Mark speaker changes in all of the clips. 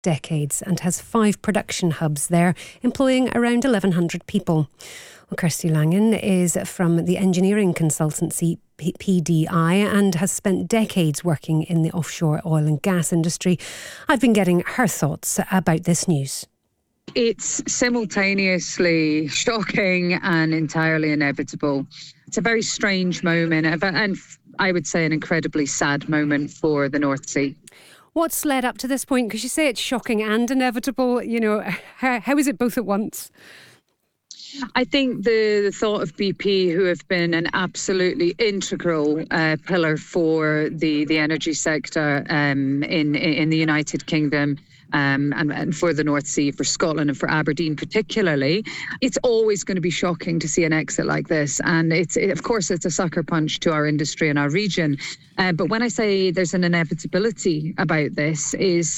Speaker 1: decades and has 5 production hubs there, employing around 1,100 people. Well, Kirsty Langan is from the engineering consultancy PDI and has spent decades working in the offshore oil and gas industry. I've been getting her thoughts about this news.
Speaker 2: It's simultaneously shocking and entirely inevitable. It's a very strange moment and I would say an incredibly sad moment for the North Sea.
Speaker 1: What's led up to this point? Because you say it's shocking and inevitable. You know, how is it both at once?
Speaker 2: I think the thought of BP, who have been an absolutely integral pillar for the energy sector in the United Kingdom, and for the North Sea, for Scotland and for Aberdeen particularly, it's always going to be shocking to see an exit like this. And of course, it's a sucker punch to our industry and our region. But when I say there's an inevitability about this,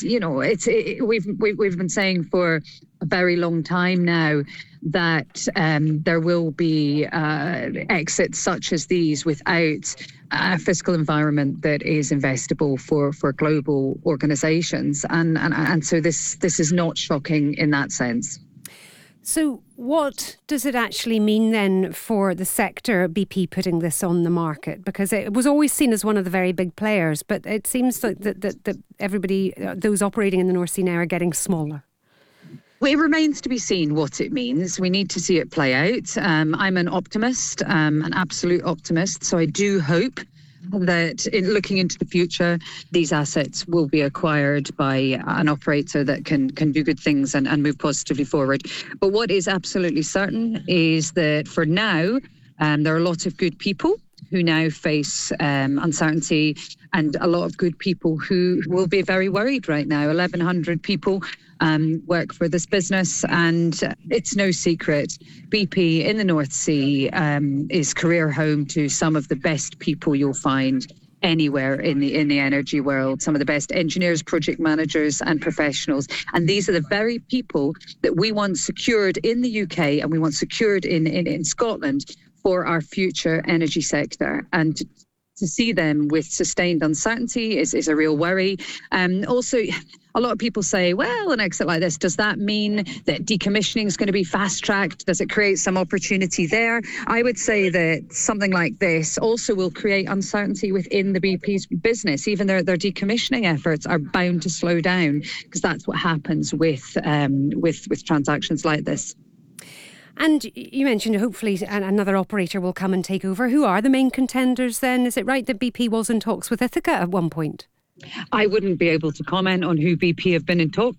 Speaker 2: we've been saying for a very long time now that there will be exits such as these without a fiscal environment that is investable for global organisations, and so this is not shocking in that sense.
Speaker 1: So what does it actually mean then for the sector, BP putting this on the market? Because it was always seen as one of the very big players, but it seems like that everybody, those operating in the North Sea now, are getting smaller.
Speaker 2: Well, it remains to be seen what it means. We need to see it play out. I'm an optimist, an absolute optimist. So I do hope that in looking into the future, these assets will be acquired by an operator that can do good things and move positively forward. But what is absolutely certain is that for now, there are a lot of good people who now face uncertainty, and a lot of good people who will be very worried right now. 1,100 people work for this business, and it's no secret BP in the North Sea is career home to some of the best people you'll find anywhere in the energy world, some of the best engineers, project managers and professionals. And these are the very people that we want secured in the UK and we want secured in Scotland for our future energy sector. And to see them with sustained uncertainty is a real worry. Also, a lot of people say, well, an exit like this, does that mean that decommissioning is going to be fast-tracked? Does it create some opportunity there? I would say that something like this also will create uncertainty within the BP's business. Even their decommissioning efforts are bound to slow down, because that's what happens with transactions like this.
Speaker 1: And you mentioned hopefully another operator will come and take over. Who are the main contenders then? Is it right that BP was in talks with Ithaca at one point?
Speaker 2: I wouldn't be able to comment on who BP have been in talks